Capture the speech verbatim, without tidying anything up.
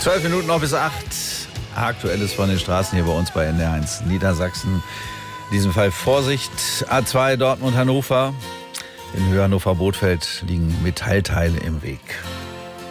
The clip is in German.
Zwölf Minuten noch bis acht. Aktuelles von den Straßen hier bei uns bei N D R eins Niedersachsen. In diesem Fall Vorsicht, A zwei Dortmund-Hannover. In Höhe Hannover-Bothfeld liegen Metallteile im Weg.